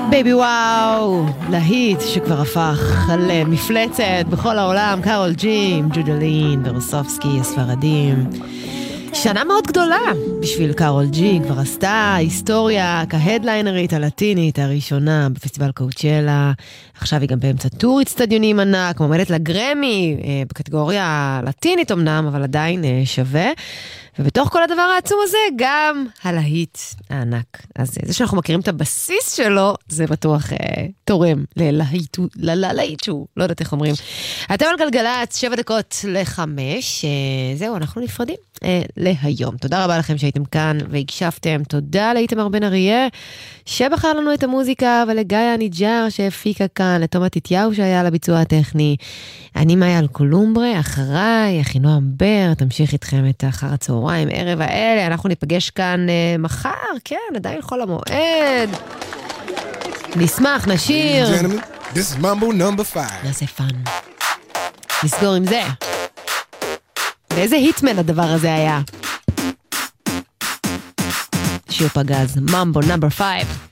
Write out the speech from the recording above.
בייבי וואו, להיט שכבר הפך למפלצת בכל העולם, קארול ג'י, ג'ודלין, ברוסובסקי, הספרדים. שנה מאוד גדולה בשביל קארול ג'י, כבר עשתה היסטוריה כהדליינרית הלטינית הראשונה בפסטיבל קואוצ'לה, עכשיו היא גם באמצע טור אצטדיונים ענק, מועמדת לגרמי בקטגוריה לטינית אמנם, אבל עדיין שווה. ובתוך כל הדבר העצום הזה, גם הלהיט הענק. אז זה שאנחנו מכירים את הבסיס שלו, זה בטוח תורם ללהיט שהוא, לא יודעת איך אומרים. אתם על גלגלץ, 7:55, זהו, אנחנו נפרדים להיום. תודה רבה לכם שהייתם כאן והקשבתם, תודה לאיתמר בן אריה, שבחר לנו את המוזיקה, ולגיא הניג'ר שהפיקה כאן, לתומא תתיהו שהיה לביצוע הטכני. אני מאיה אלקולומברה, אחריי, אחינועם בר, תמשיך איתכם את אחר הצהריים, ערב האלה, אנחנו ניפגש כאן מחר, כן, עדיין חול המועד. נשמח, נשיר. This is Mambo number 5. נעשה פן. נסגור עם זה. ואיזה היטמן הדבר הזה היה. שיר פגז, ממבו נאמבר 5.